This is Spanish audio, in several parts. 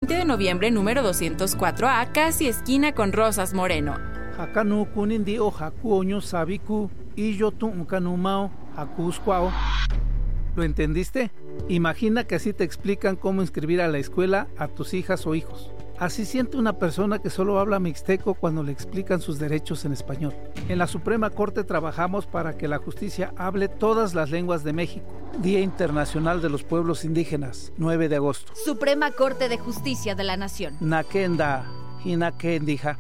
20 de noviembre, número 204A, casi esquina con Rosas Moreno. Hakanu kunindi o hakuoño sabiku y yo tuncanumao hakuscuao. ¿Lo entendiste? Imagina que así te explican cómo inscribir a la escuela a tus hijas o hijos. Así siente una persona que solo habla mixteco cuando le explican sus derechos en español. En la Suprema Corte trabajamos para que la justicia hable todas las lenguas de México. Día Internacional de los Pueblos Indígenas, 9 de agosto. Suprema Corte de Justicia de la Nación. Nakenda, hinakendija.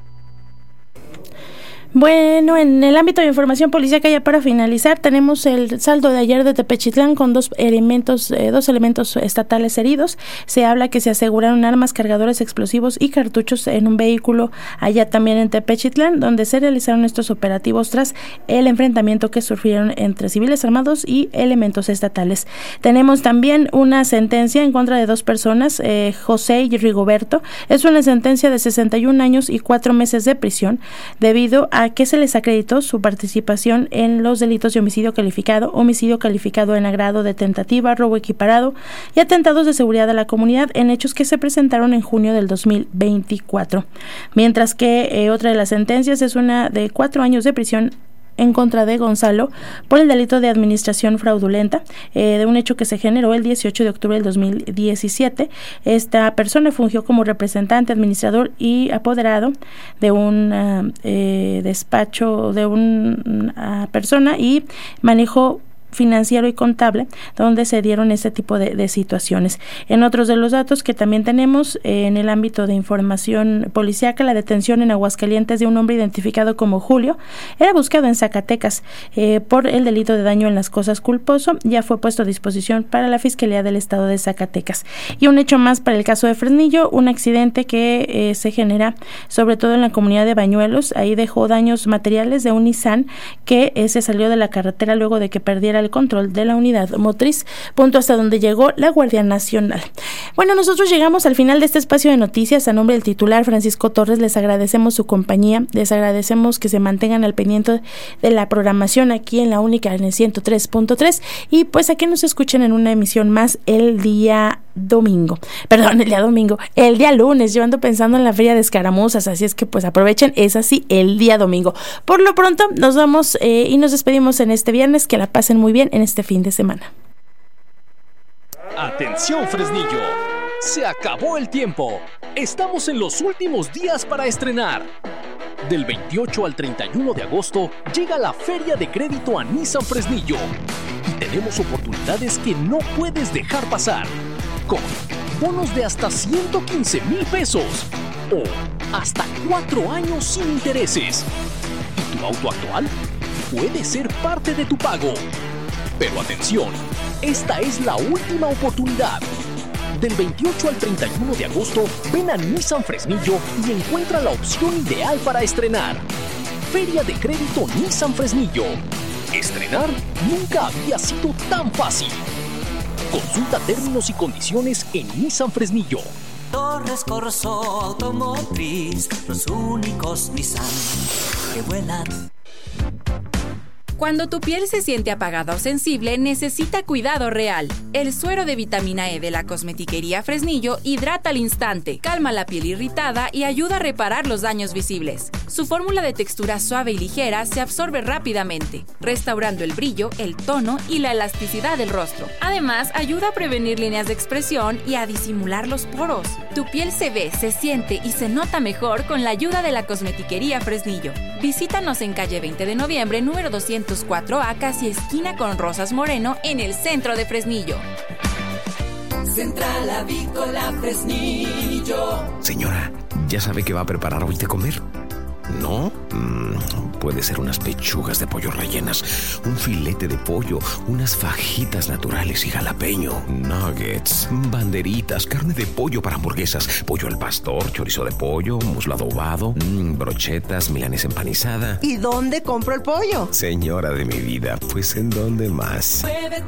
Bueno, en el ámbito de información policíaca, ya para finalizar, tenemos el saldo de ayer de Tepechitlán con dos elementos estatales heridos. Se habla que se aseguraron armas, cargadores explosivos y cartuchos en un vehículo allá también en Tepechitlán, donde se realizaron estos operativos tras el enfrentamiento que sufrieron entre civiles armados y elementos estatales. Tenemos también una sentencia en contra de dos personas, José y Rigoberto. Es una sentencia de 61 años y 4 meses de prisión debido a que se les acreditó su participación en los delitos de homicidio calificado en agrado de tentativa, robo equiparado y atentados de seguridad a la comunidad en hechos que se presentaron en junio del 2024. Mientras que otra de las sentencias es una de 4 años de prisión en contra de Gonzalo por el delito de administración fraudulenta de un hecho que se generó el 18 de octubre del 2017. Esta persona fungió como representante, administrador y apoderado de un despacho de una persona y manejó financiero y contable, donde se dieron este tipo de situaciones. En otros de los datos que también tenemos en el ámbito de información policíaca, la detención en Aguascalientes de un hombre identificado como Julio era buscado en Zacatecas por el delito de daño en las cosas culposo. Ya fue puesto a disposición para la Fiscalía del Estado de Zacatecas. Y un hecho más para el caso de Fresnillo, un accidente que se genera sobre todo en la comunidad de Bañuelos. Ahí dejó daños materiales de un Nissan que se salió de la carretera luego de que perdiera el control de la unidad motriz, punto hasta donde llegó la Guardia Nacional. Bueno, nosotros llegamos al final de este espacio de noticias. A nombre del titular Francisco Torres, les agradecemos su compañía, les agradecemos que se mantengan al pendiente de la programación aquí en la única en el 103.3 y pues a que nos escuchen en una emisión más el día lunes. Yo ando pensando en la feria de escaramuzas, así es que pues aprovechen, es así, el día domingo. Por lo pronto nos vamos y nos despedimos en este viernes. Que la pasen muy bien en este fin de semana. Atención, Fresnillo, se acabó el tiempo. Estamos en los últimos días para estrenar. Del 28 al 31 de agosto llega la Feria de Crédito a Nissan Fresnillo y tenemos oportunidades que no puedes dejar pasar, con bonos de hasta 115,000 pesos o hasta 4 años sin intereses. ¿Y tu auto actual? Puede ser parte de tu pago. Pero atención, esta es la última oportunidad. Del 28 al 31 de agosto, ven a Nissan Fresnillo y encuentra la opción ideal para estrenar. Feria de Crédito Nissan Fresnillo. Estrenar nunca había sido tan fácil. Consulta términos y condiciones en Nissan Fresnillo. Torres Corso Automotriz, los únicos Nissan que vuelan. Cuando tu piel se siente apagada o sensible, necesita cuidado real. El suero de vitamina E de la Cosmetiquería Fresnillo hidrata al instante, calma la piel irritada y ayuda a reparar los daños visibles. Su fórmula de textura suave y ligera se absorbe rápidamente, restaurando el brillo, el tono y la elasticidad del rostro. Además, ayuda a prevenir líneas de expresión y a disimular los poros. Tu piel se ve, se siente y se nota mejor con la ayuda de la Cosmetiquería Fresnillo. Visítanos en calle 20 de noviembre, número 204A, casi esquina con Rosas Moreno, en el centro de Fresnillo. Central Avícola Fresnillo. Señora, ¿ya sabe qué va a preparar hoy de comer? ¿No? Puede ser unas pechugas de pollo rellenas, un filete de pollo, unas fajitas naturales y jalapeño, nuggets, banderitas, carne de pollo para hamburguesas, pollo al pastor, chorizo de pollo, muslo adobado, brochetas, milanesa empanizada. ¿Y dónde compro el pollo? Señora de mi vida, pues ¿en dónde más? Muévete